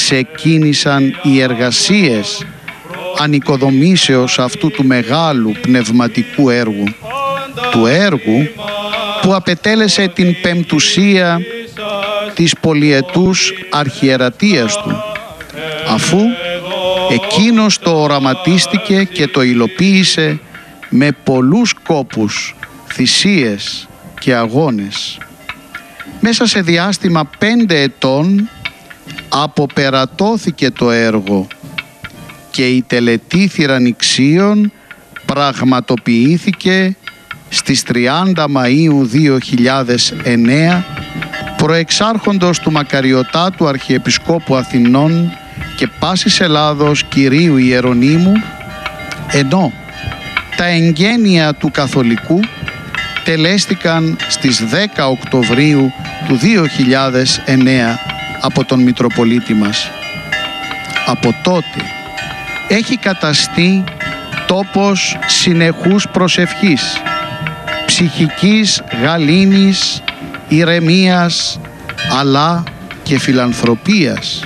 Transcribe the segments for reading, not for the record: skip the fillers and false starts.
ξεκίνησαν οι εργασίες ανοικοδομήσεως αυτού του μεγάλου πνευματικού έργου, του έργου που απετέλεσε την πεμπτουσία της πολυετούς αρχιερατείας του, αφού εκείνος το οραματίστηκε και το υλοποίησε με πολλούς κόπους, θυσίες και αγώνες. Μέσα σε διάστημα 5 ετών αποπερατώθηκε το έργο και η τελετή θυραννηξίων πραγματοποιήθηκε στις 30 Μαΐου 2009 προεξάρχοντος του μακαριωτάτου Αρχιεπισκόπου Αθηνών και πάσης Ελλάδος Κυρίου Ιερονύμου, ενώ τα εγγένεια του Καθολικού τελέστηκαν στις 10 Οκτωβρίου του 2009 από τον Μητροπολίτη μας. Από τότε έχει καταστεί τόπος συνεχούς προσευχής, ψυχικής γαλήνης, ηρεμίας, αλλά και φιλανθρωπίας.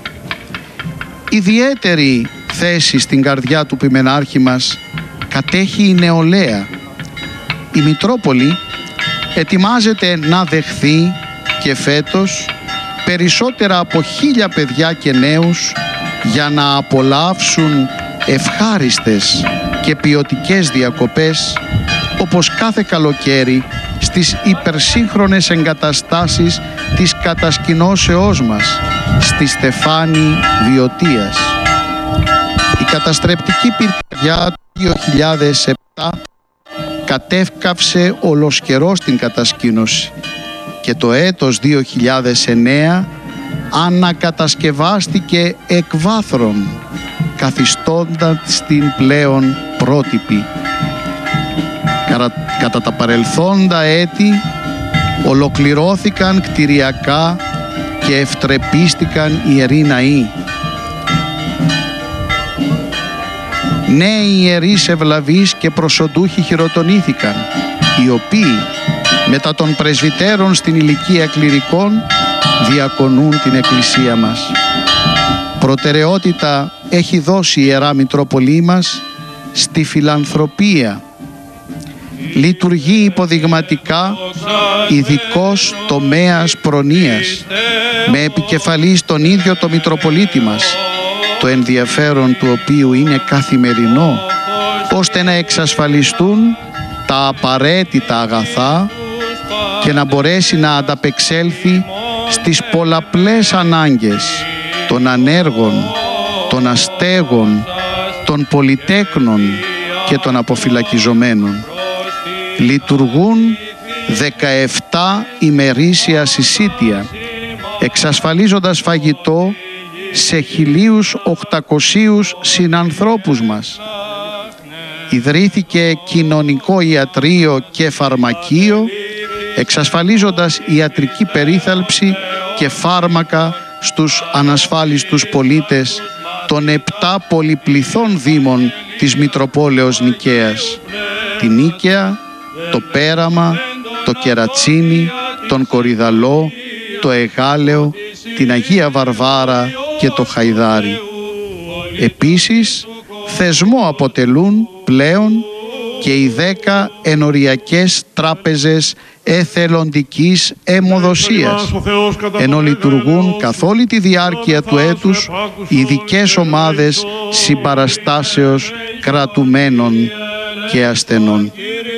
Ιδιαίτερη θέση στην καρδιά του ποιμενάρχη μας κατέχει η νεολαία. Η Μητρόπολη ετοιμάζεται να δεχθεί και φέτος περισσότερα από 1.000 παιδιά και νέους για να απολαύσουν ευχάριστες και ποιοτικές διακοπές, όπως κάθε καλοκαίρι στις υπερσύγχρονες εγκαταστάσεις της κατασκηνώσεώς μας στη Στεφάνη Βιωτίας. Η καταστρεπτική πυρκαγιά του 2007 κατεύκαυσε ολοσχερός την κατασκήνωση και το έτος 2009 ανακατασκευάστηκε εκ βάθρων, καθιστώντας την πλέον πρότυπη. Κατά τα παρελθόντα έτη ολοκληρώθηκαν κτηριακά και ευτρεπίστηκαν ιεροί ναοί. Νέοι ιερείς ευλαβείς και προσοντούχοι χειροτονήθηκαν, οι οποίοι μετά των πρεσβυτέρων στην ηλικία κληρικών διακονούν την Εκκλησία μας. Προτεραιότητα έχει δώσει η Ιερά Μητρόπολή μας στη φιλανθρωπία. Λειτουργεί υποδειγματικά ειδικός τομέας προνοίας, με επικεφαλής τον ίδιο το Μητροπολίτη μας, το ενδιαφέρον του οποίου είναι καθημερινό, ώστε να εξασφαλιστούν τα απαραίτητα αγαθά και να μπορέσει να ανταπεξέλθει στις πολλαπλές ανάγκες των ανέργων, των αστέγων, των πολυτέκνων και των αποφυλακιζομένων. Λειτουργούν 17 ημερήσια συσίτια, εξασφαλίζοντας φαγητό σε 1.800 συνανθρώπους μας. Ιδρύθηκε κοινωνικό ιατρείο και φαρμακείο, εξασφαλίζοντας ιατρική περίθαλψη και φάρμακα στους ανασφάλιστους πολίτες των 7 πολυπληθών δήμων της Μητροπόλεως Νικαίας: την Νίκαια, το Πέραμα, το Κερατσίνι, τον Κορυδαλό, το Εγάλεο, την Αγία Βαρβάρα και το Χαϊδάρι. Επίσης, θεσμό αποτελούν πλέον και οι 10 ενοριακές τράπεζες εθελοντικής αιμοδοσίας, ενώ λειτουργούν καθ' όλη τη διάρκεια του έτους ειδικές ομάδες συμπαραστάσεως κρατουμένων και ασθενών.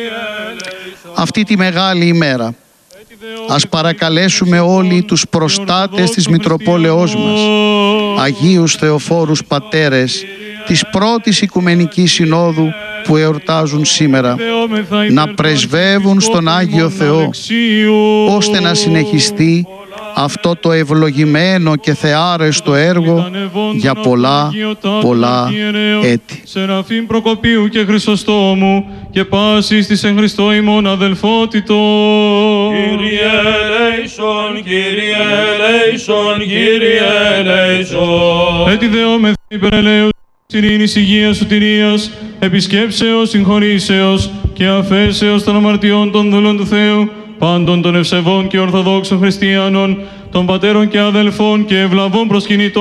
Αυτή τη μεγάλη ημέρα ας παρακαλέσουμε όλοι τους προστάτες της Μητροπόλεως μας, Αγίους Θεοφόρους Πατέρες της πρώτης Οικουμενικής Συνόδου που εορτάζουν σήμερα, να πρεσβεύουν στον Άγιο Θεό, ώστε να συνεχιστεί αυτό το ευλογημένο και θεάρεστο έργο για πολλά έτη. Σεραφείμ Προκοπίου και Χρυσοστόμου και πάσης της εν Χριστώ ημών αδελφότητο. Κύριε ελέησον, Κύριε ελέησον, Κύριε ελέησον. Έτι δεόμεθ υπερελαίους ειρήνης, υγείας, σωτηρίας, επισκέψεως, συγχωρήσεως και αφέσεως των αμαρτιών των δούλων του Θεού, πάντων των ευσεβών και ορθοδόξων χριστιανών, των πατέρων και αδελφών και ευλαβών προσκυνητών,